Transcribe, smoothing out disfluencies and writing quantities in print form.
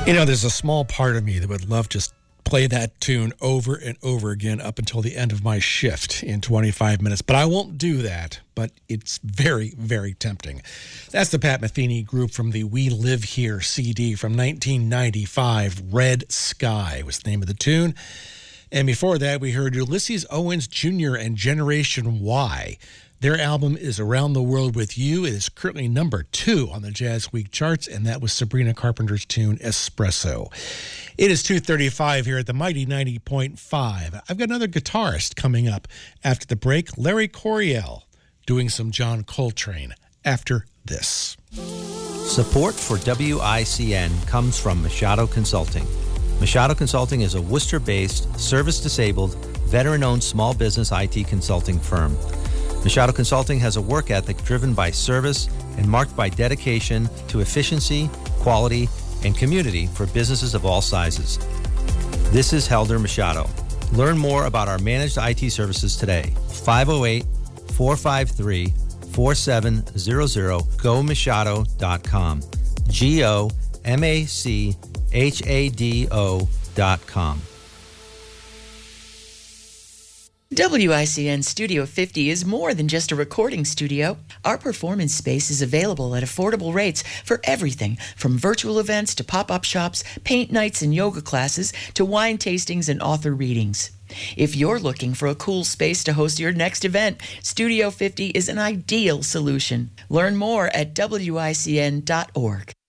You know, there's a small part of me that would love to play that tune over and over again up until the end of my shift in 25 minutes, but I won't do that. But it's very, very tempting. That's the Pat Metheny Group from the We Live Here CD from 1995. Red Sky was the name of the tune. And before that, we heard Ulysses Owens Jr. and Generation Y. Their album is Around the World with You. It is currently number 2 on the Jazz Week charts, and that was Sabrina Carpenter's tune, Espresso. It is 2:35 here at the Mighty 90.5. I've got another guitarist coming up after the break, Larry Coryell, doing some John Coltrane after this. Support for WICN comes from Machado Consulting. Machado Consulting is a Worcester-based, service-disabled, veteran-owned small business IT consulting firm. Machado Consulting has a work ethic driven by service and marked by dedication to efficiency, quality, and community for businesses of all sizes. This is Helder Machado. Learn more about our managed IT services today. 508-453-4700, gomachado.com. GOMACHADO.com. WICN Studio 50 is more than just a recording studio. Our performance space is available at affordable rates for everything from virtual events to pop-up shops, paint nights and yoga classes to wine tastings and author readings. If you're looking for a cool space to host your next event, Studio 50 is an ideal solution. Learn more at WICN.org.